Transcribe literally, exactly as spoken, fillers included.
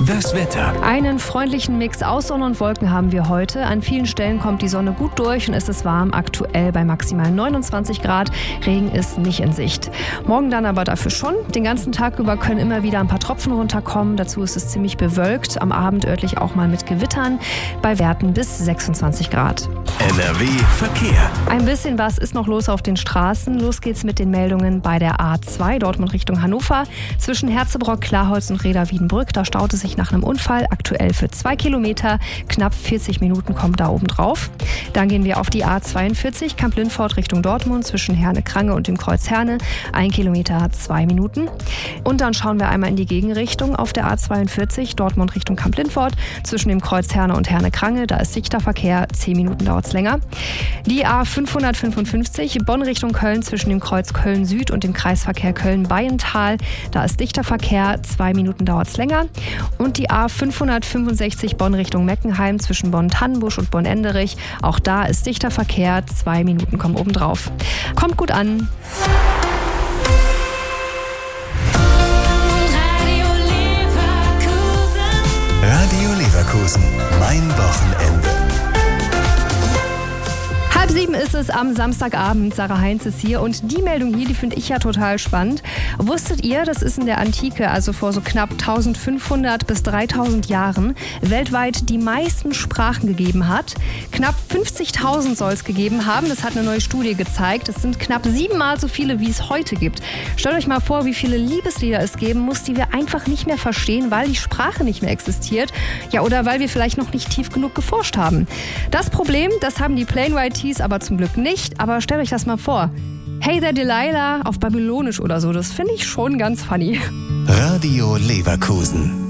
Das Wetter. Einen freundlichen Mix aus Sonne und Wolken haben wir heute. An vielen Stellen kommt die Sonne gut durch und es ist warm, aktuell bei maximal neunundzwanzig Grad. Regen ist nicht in Sicht. Morgen dann aber dafür schon. Den ganzen Tag über können immer wieder ein paar Tropfen runterkommen. Dazu ist es ziemlich bewölkt. Am Abend örtlich auch mal mit Gewittern. Bei Werten bis sechsundzwanzig Grad. N R W Verkehr. Ein bisschen was ist noch los auf den Straßen. Los geht's mit den Meldungen bei der A zwei, Dortmund Richtung Hannover. Zwischen Herzebrock, Klarholz und Reda-Wiedenbrück. Da staut es sich nach einem Unfall. Aktuell für zwei Kilometer. Knapp vierzig Minuten kommen da oben drauf. Dann gehen wir auf die A zweiundvierzig, Kamp-Lindfort Richtung Dortmund. Zwischen Herne-Krange und dem Kreuz Herne. Ein Kilometer, zwei Minuten. Und dann schauen wir einmal in die Gegenrichtung auf der A zweiundvierzig, Dortmund Richtung Kamp-Lindfort. Zwischen dem Kreuz Herne und Herne-Krange. Da ist dichter Verkehr. zehn Minuten dauert es länger. Die A fünfhundertfünfundfünfzig, Bonn Richtung Köln, zwischen dem Kreuz Köln Süd und dem Kreisverkehr Köln-Baiental. Da ist dichter Verkehr, zwei Minuten dauert es länger. Und die A fünfhundertfünfundsechzig, Bonn Richtung Meckenheim, zwischen Bonn-Tannenbusch und Bonn-Enderich. Auch da ist dichter Verkehr, zwei Minuten kommen obendrauf. Kommt gut an. Radio Leverkusen. Mein Wochenende. Halb sieben ist es am Samstagabend. Sarah Heinz ist hier und die Meldung hier, die finde ich ja total spannend. Wusstet ihr, dass es in der Antike, also vor so knapp eintausendfünfhundert bis dreitausend Jahren, weltweit die meisten Sprachen gegeben hat? Knapp fünfzigtausend soll es gegeben haben. Das hat eine neue Studie gezeigt. Es sind knapp siebenmal so viele, wie es heute gibt. Stellt euch mal vor, wie viele Liebeslieder es geben muss, die wir einfach nicht mehr verstehen, weil die Sprache nicht mehr existiert. Ja, oder weil wir vielleicht noch nicht tief genug geforscht haben. Das Problem, das haben die Plain White Tees aber zum Glück nicht. Aber stellt euch das mal vor. Hey there Delilah auf Babylonisch oder so. Das finde ich schon ganz funny. Radio Leverkusen.